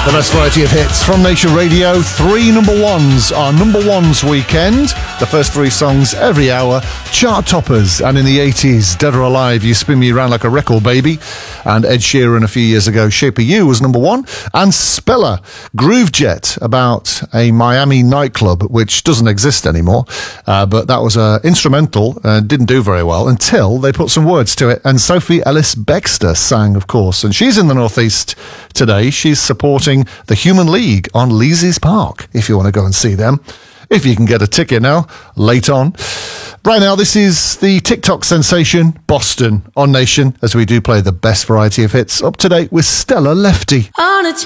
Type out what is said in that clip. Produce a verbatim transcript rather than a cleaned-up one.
The best variety of hits from Nation Radio. Three number ones. Our number ones weekend. The first three songs every hour. Chart toppers. And in the eighties, Dead or Alive, You Spin Me Around Like a Record Baby. And Ed Sheeran a few years ago, Shape of You was number one. And Spiller, Groove Jet, about a Miami nightclub, which doesn't exist anymore. Uh, but that was uh, instrumental. Uh, didn't do very well until they put some words to it. And Sophie Ellis-Bextor sang, of course. And she's in the Northeast today. She's supporting the Human League on Leazy's Park, if you want to go and see them. If you can get a ticket now, late on. Right now, this is the TikTok sensation, Boston, on Nation, as we do play the best variety of hits. Up to date with Stella Lefty. On a